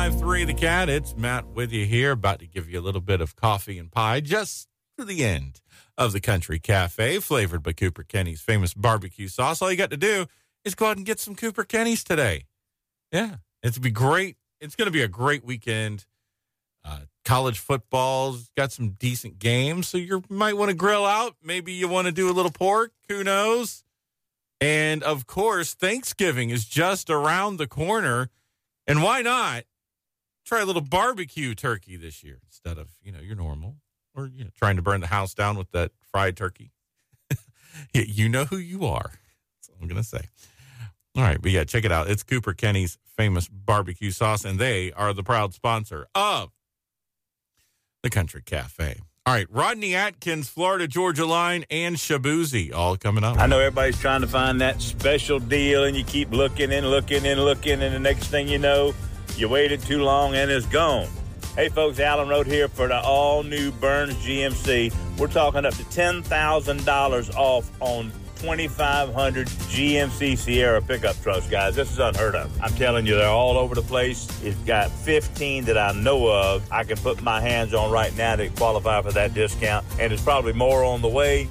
5-3 The Cat. It's Matt with you here, about to give you a little bit of coffee and pie just to the end of the Country Cafe, flavored by Cooper Kenny's famous barbecue sauce. All you got to do is go out and get some Cooper Kenny's today. Yeah, it's be great. It's going to be a great weekend. College football's got some decent games, so you might want to grill out. Maybe you want to do a little pork. Who knows? And, of course, Thanksgiving is just around the corner. And why not try a little barbecue turkey this year instead of, your normal or trying to burn the house down with that fried turkey? You know who you are. That's all I'm going to say. All right, but check it out. It's Cooper Kenny's famous barbecue sauce, and they are the proud sponsor of the Country Cafe. All right, Rodney Atkins, Florida Georgia Line, and Shabuzi all coming up. I know everybody's trying to find that special deal, and you keep looking and looking and looking, and the next thing you know, you waited too long and it's gone. Hey, folks, Allen Road here for the all-new Burns GMC. We're talking up to $10,000 off on 2,500 GMC Sierra pickup trucks, guys. This is unheard of. I'm telling you, they're all over the place. It's got 15 that I know of I can put my hands on right now to qualify for that discount, and there's probably more on the way.